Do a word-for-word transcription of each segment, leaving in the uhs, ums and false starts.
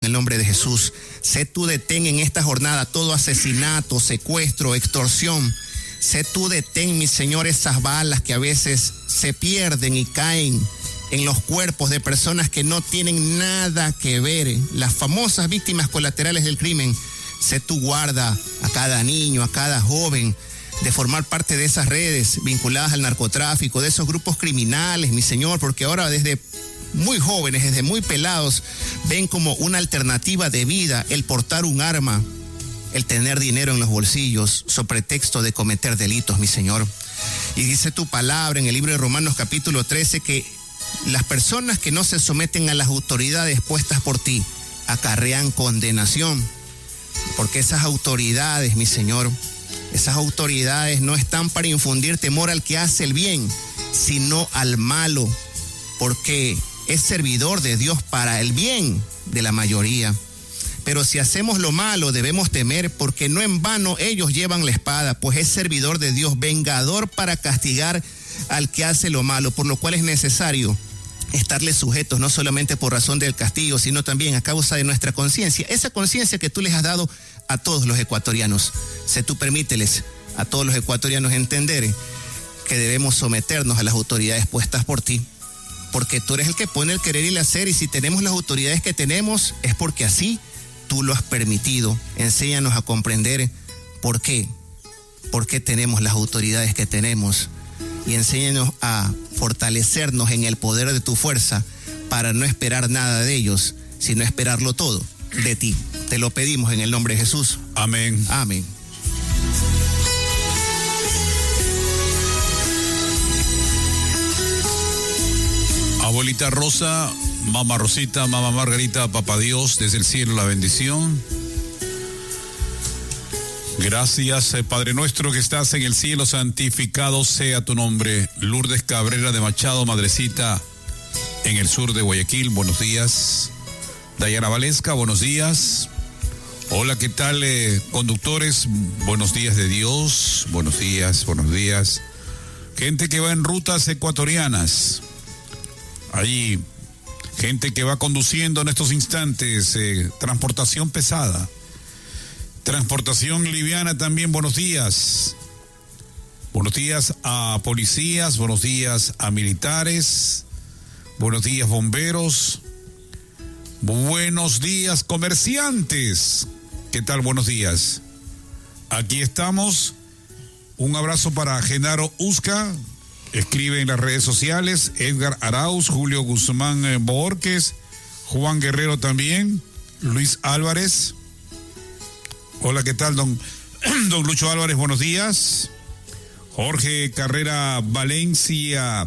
el nombre de Jesús. Sé tú detén en esta jornada todo asesinato, secuestro, extorsión. Sé tú detén, mi Señor, esas balas que a veces se pierden y caen en los cuerpos de personas que no tienen nada que ver, las famosas víctimas colaterales del crimen. Sé tú guarda a cada niño, a cada joven, de formar parte de esas redes vinculadas al narcotráfico, de esos grupos criminales, mi Señor, porque ahora desde muy jóvenes, desde muy pelados, ven como una alternativa de vida el portar un arma, el tener dinero en los bolsillos, sobre pretexto de cometer delitos, mi Señor. Y dice tu palabra en el libro de Romanos capítulo trece que las personas que no se someten a las autoridades puestas por ti acarrean condenación, porque esas autoridades, mi Señor, esas autoridades no están para infundir temor al que hace el bien, sino al malo, porque es servidor de Dios para el bien de la mayoría. Pero si hacemos lo malo, debemos temer, porque no en vano ellos llevan la espada, pues es servidor de Dios, vengador para castigar al que hace lo malo, por lo cual es necesario estarles sujetos, no solamente por razón del castigo, sino también a causa de nuestra conciencia, esa conciencia que tú les has dado a todos los ecuatorianos. Sé tú permíteles a todos los ecuatorianos entender que debemos someternos a las autoridades puestas por ti, porque tú eres el que pone el querer y el hacer, y si tenemos las autoridades que tenemos es porque así tú lo has permitido. Enséñanos a comprender por qué, por qué tenemos las autoridades que tenemos, y enséñanos a fortalecernos en el poder de tu fuerza para no esperar nada de ellos, sino esperarlo todo de ti. Te lo pedimos en el nombre de Jesús. Amén. Amén. Abuelita Rosa, mamá Rosita, mamá Margarita, papá Dios, desde el cielo la bendición. Gracias, Padre nuestro que estás en el cielo, santificado sea tu nombre. Lourdes Cabrera de Machado, madrecita, en el sur de Guayaquil, buenos días. Dayana Valesca, buenos días. Hola, ¿qué tal, eh, conductores? Buenos días de Dios, buenos días, buenos días. Gente que va en rutas ecuatorianas. Ahí, gente que va conduciendo en estos instantes, eh, transportación pesada. Transportación liviana también, buenos días. Buenos días a policías, buenos días a militares, buenos días bomberos, buenos días comerciantes. ¿Qué tal? Buenos días. Aquí estamos. Un abrazo para Genaro Usca, escribe en las redes sociales, Edgar Arauz, Julio Guzmán eh, Borges, Juan Guerrero también, Luis Álvarez. Hola, ¿qué tal, don, don Lucho Álvarez? Buenos días. Jorge Carrera Valencia,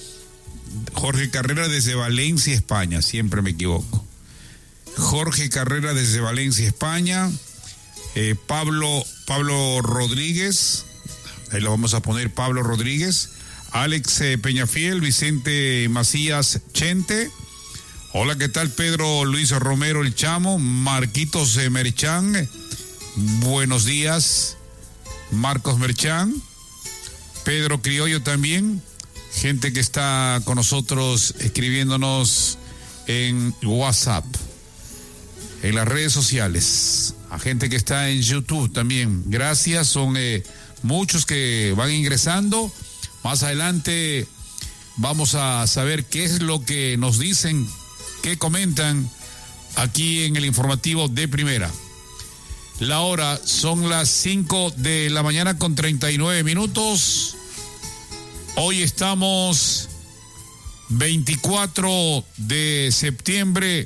Jorge Carrera desde Valencia, España, siempre me equivoco. Jorge Carrera desde Valencia, España. Eh, Pablo, Pablo Rodríguez, ahí lo vamos a poner, Pablo Rodríguez. Alex eh, Peñafiel, Vicente Macías Chente. Hola, ¿qué tal? Pedro Luis Romero El Chamo, Marquitos eh, Merchán. Buenos días, Marcos Merchán, Pedro Criollo también, gente que está con nosotros escribiéndonos en WhatsApp, en las redes sociales, a gente que está en YouTube también. Gracias, son eh, muchos que van ingresando. Más adelante vamos a saber qué es lo que nos dicen, qué comentan aquí en el informativo de Primera. La hora son las cinco de la mañana con treinta y nueve minutos. Hoy estamos veinticuatro de septiembre.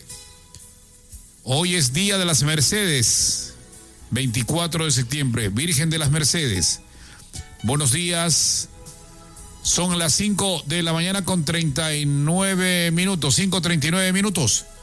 Hoy es Día de las Mercedes. veinticuatro de septiembre, Virgen de las Mercedes. Buenos días. Son las cinco de la mañana con treinta y nueve minutos. cinco treinta y nueve minutos.